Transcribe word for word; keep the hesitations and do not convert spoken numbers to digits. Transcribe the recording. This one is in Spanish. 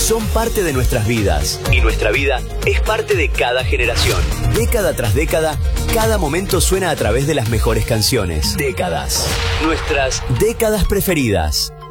son parte de nuestras vidas. Y nuestra vida es parte de cada generación. Década tras década, cada momento suena a través de las mejores canciones. Décadas. Nuestras décadas preferidas.